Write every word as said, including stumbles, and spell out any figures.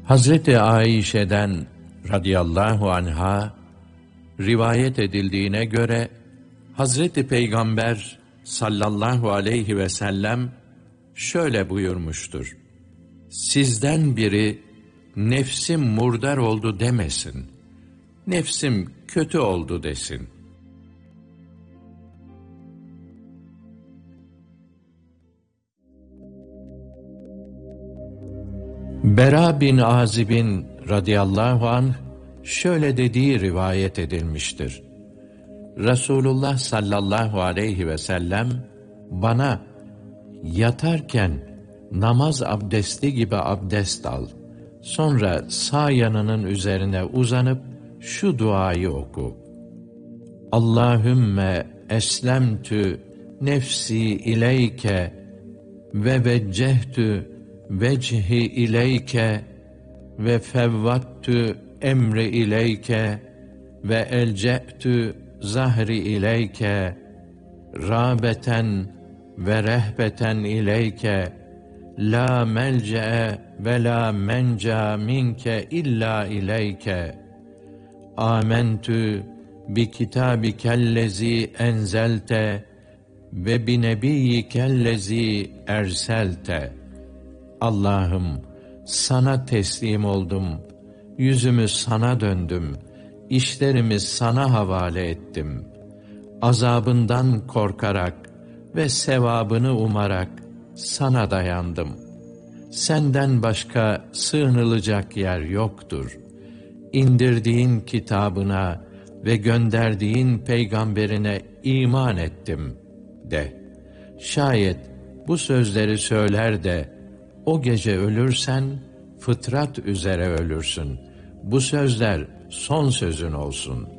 Hazreti Ayşe'den radıyallahu anha rivayet edildiğine göre Hazreti Peygamber sallallahu aleyhi ve sellem şöyle buyurmuştur: Sizden biri nefsim murdar oldu demesin, nefsim kötü oldu desin. Bera bin Azib'in radıyallahu anh şöyle dediği rivayet edilmiştir: Resulullah sallallahu aleyhi ve sellem bana yatarken namaz abdesti gibi abdest al, sonra sağ yanının üzerine uzanıp şu duayı oku: Allahümme eslemtü nefsi ileyke ve veccehtü vecihi ileyke ve fevvattü emri ileyke ve elce'tü zahri ileyke râbeten ve rehbeten ileyke la melce'e ve la menca minke illa ileyke âmentü bi kitâbikellezî enzelte ve bi nebiyyikellezî erselte. Allah'ım, sana teslim oldum, yüzümü sana döndüm, işlerimi sana havale ettim. Azabından korkarak ve sevabını umarak sana dayandım. Senden başka sığınılacak yer yoktur. İndirdiğin kitabına ve gönderdiğin peygamberine iman ettim de. Şayet bu sözleri söyler de o gece ölürsen, fıtrat üzere ölürsün. Bu sözler son sözün olsun.